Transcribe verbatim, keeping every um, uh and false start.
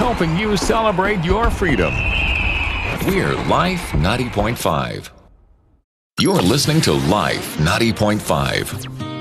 helping you celebrate your freedom. We're Life ninety point five. You're listening to Life ninety point five.